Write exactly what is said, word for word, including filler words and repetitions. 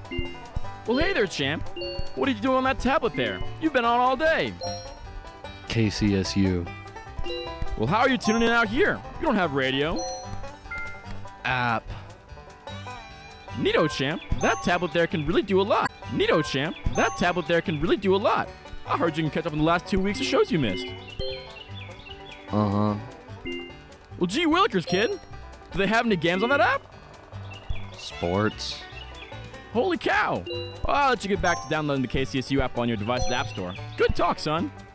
Well, hey there, champ. What are you doing on that tablet there? You've been on all day. K C S U. Well, how are you tuning in out here? You don't have radio. App. Neato, champ. That tablet there can really do a lot. Neato, champ. That tablet there can really do a lot. I heard you can catch up on the last two weeks of shows you missed. Uh-huh. Well, gee willikers, kid. Do they have any games on that app? Sports. Holy cow. Well, I'll let you get back to downloading the K C S U app on your device's app store. Good talk, son.